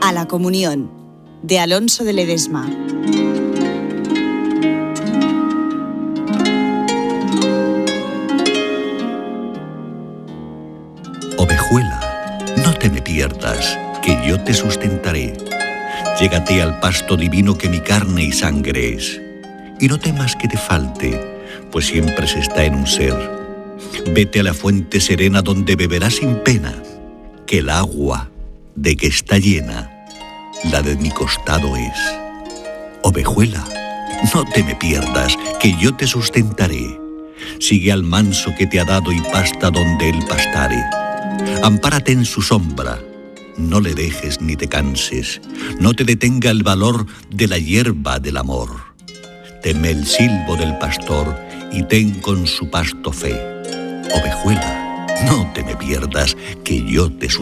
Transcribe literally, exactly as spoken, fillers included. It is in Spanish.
A la comunión, de Alonso de Ledesma. Ovejuela, no te me pierdas, que yo te sustentaré. Llégate al pasto divino que mi carne y sangre es. Y no temas que te falte, pues siempre se está en un ser. Vete a la fuente serena donde beberás sin pena, que el agua de que está llena, la de mi costado es. Ovejuela, no te me pierdas, que yo te sustentaré. Sigue al manso que te ha dado y pasta donde él pastare. Ampárate en su sombra, no le dejes ni te canses, no te detenga el valor de la hierba del amor. Teme el silbo del pastor y ten con su pasto fe. Ovejuela, no te me pierdas, que yo te sustentaré.